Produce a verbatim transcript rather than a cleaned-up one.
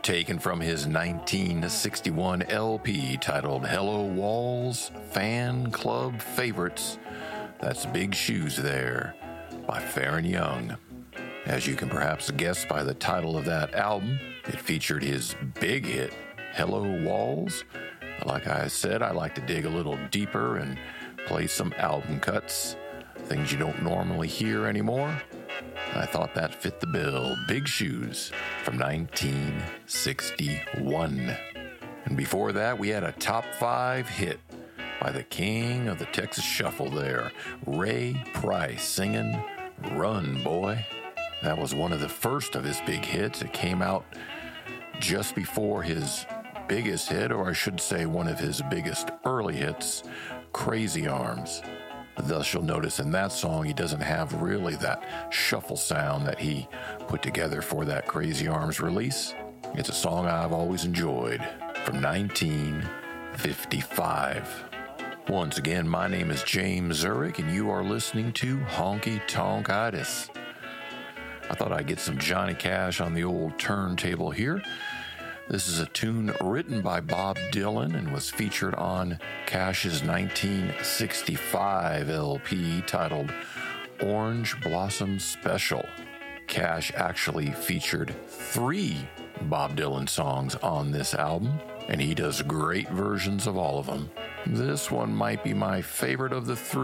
taken from his nineteen sixty-one L P titled Hello Walls Fan Club Favorites. That's Big Shoes there by Faron Young. As you can perhaps guess by the title of that album, it featured his big hit, Hello Walls. Like I said, I like to dig a little deeper and play some album cuts, things you don't normally hear anymore. I thought that fit the bill. Big Shoes from nineteen sixty-one. And before that, we had a top five hit by the king of the Texas Shuffle there, Ray Price, singing Run, Boy. That was one of the first of his big hits. It came out just before his biggest hit, or I should say one of his biggest early hits, Crazy Arms. Thus, you'll notice in that song, he doesn't have really that shuffle sound that he put together for that Crazy Arms release. It's a song I've always enjoyed from nineteen fifty-five. Once again, my name is James Zurich, and you are listening to Honky Tonk-itis. I thought I'd get some Johnny Cash on the old turntable here. This is a tune written by Bob Dylan and was featured on Cash's nineteen sixty-five L P titled Orange Blossom Special. Cash actually featured three Bob Dylan songs on this album, and he does great versions of all of them. This one might be my favorite of the three.